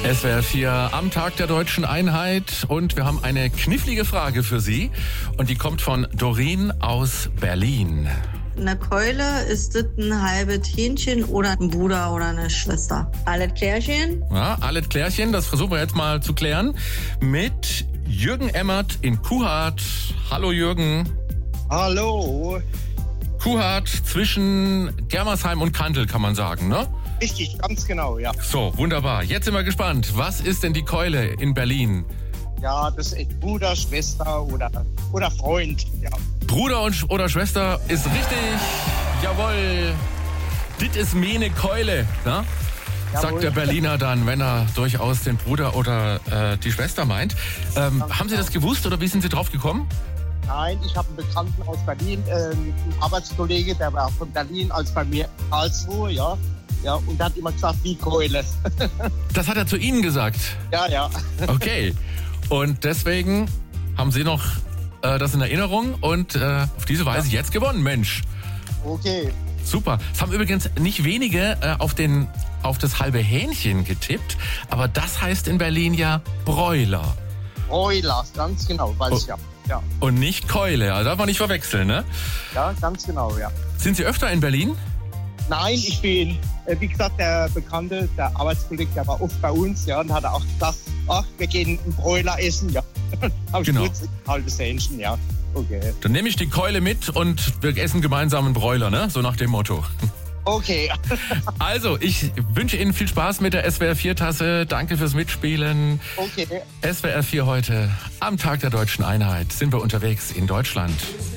SWR 4 am Tag der Deutschen Einheit und wir haben eine knifflige Frage für Sie und die kommt von Doreen aus Berlin. Eine Keule, ist das ein halbes Hähnchen oder ein Bruder oder eine Schwester? Alles Klärchen? Ja, alles Klärchen, das versuchen wir jetzt mal zu klären mit Jürgen Emmert in Kuhhardt. Hallo Jürgen. Hallo. Kuhhardt zwischen Germersheim und Kandel, kann man sagen, ne? Richtig, ganz genau, ja. So, wunderbar. Jetzt sind wir gespannt. Was ist denn die Keule in Berlin? Ja, das ist Bruder, Schwester oder Freund, ja. Bruder oder Schwester ist richtig. Jawohl. Dit ist meine Keule, ne? Sagt der Berliner dann, wenn er durchaus den Bruder oder die Schwester meint. Haben Sie das gewusst oder wie sind Sie drauf gekommen? Nein, ich habe einen Bekannten aus Berlin, einen Arbeitskollege, der war von Berlin als bei mir Karlsruhe, ja. Ja, und der hat immer gesagt, wie Keule. Das hat er zu Ihnen gesagt? Ja. Okay. Und deswegen haben Sie noch das in Erinnerung und auf diese Weise jetzt gewonnen, Mensch. Okay. Super. Es haben übrigens nicht wenige auf das halbe Hähnchen getippt, aber das heißt in Berlin ja Broiler. Broiler, ganz genau, weiß ich ja. Und nicht Keule, also darf man nicht verwechseln, ne? Ja, ganz genau, ja. Sind Sie öfter in Berlin? Nein, ich bin, wie gesagt, der Bekannte, der Arbeitskollege, der war oft bei uns, ja, und hat auch gesagt, ach, wir gehen einen Broiler essen, ja. Genau. Ein halbes Hähnchen, ja. Okay. Dann nehme ich die Keule mit und wir essen gemeinsam einen Broiler, ne? So nach dem Motto. Okay. Also, ich wünsche Ihnen viel Spaß mit der SWR 4-Tasse. Danke fürs Mitspielen. Okay. SWR 4 heute, am Tag der Deutschen Einheit, sind wir unterwegs in Deutschland.